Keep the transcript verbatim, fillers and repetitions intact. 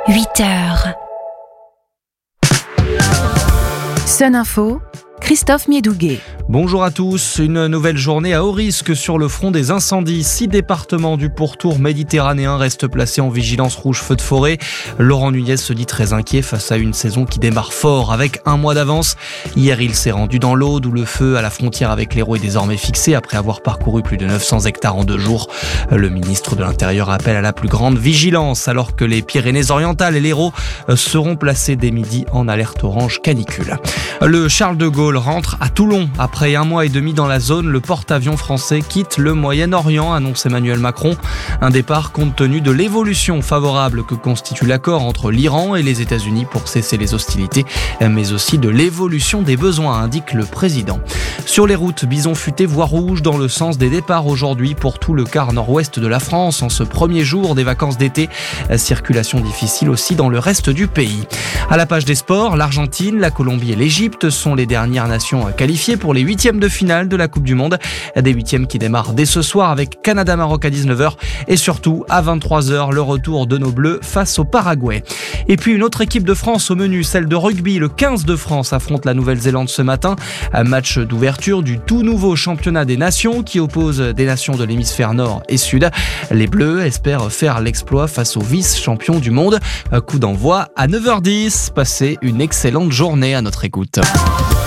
huit heures. Sun Info, Christophe Miedouguet. Bonjour à tous, une nouvelle journée à haut risque sur le front des incendies. Six départements du pourtour méditerranéen restent placés en vigilance rouge feu de forêt. Laurent Nunez se dit très inquiet face à une saison qui démarre fort avec un mois d'avance. Hier, il s'est rendu dans l'Aude où le feu à la frontière avec l'Hérault est désormais fixé après avoir parcouru plus de neuf cents hectares en deux jours. Le ministre de l'Intérieur appelle à la plus grande vigilance alors que les Pyrénées-Orientales et l'Hérault seront placés dès midi en alerte orange canicule. Le Charles de Gaulle rentre à Toulon. Après un mois et demi dans la zone, le porte-avions français quitte le Moyen-Orient, annonce Emmanuel Macron. Un départ compte tenu de l'évolution favorable que constitue l'accord entre l'Iran et les États-Unis pour cesser les hostilités, mais aussi de l'évolution des besoins, indique le président. Sur les routes, bison futé voie rouge dans le sens des départs aujourd'hui pour tout le quart nord-ouest de la France en ce premier jour des vacances d'été. Circulation difficile aussi dans le reste du pays. À la page des sports, l'Argentine, la Colombie et l'Égypte sont les dernières nations qualifiées pour les huitièmes de finale de la Coupe du Monde. Des huitièmes qui démarrent dès ce soir avec Canada-Maroc à dix-neuf heures et surtout à vingt-trois heures le retour de nos Bleus face au Paraguay. Et puis une autre équipe de France au menu, celle de rugby. Le quinze de France affronte la Nouvelle-Zélande ce matin. Un match d'ouverture du tout nouveau championnat des nations qui oppose des nations de l'hémisphère nord et sud. Les Bleus espèrent faire l'exploit face aux vice-champions du monde. Coup d'envoi à neuf heures dix. Passez une excellente journée à notre écoute.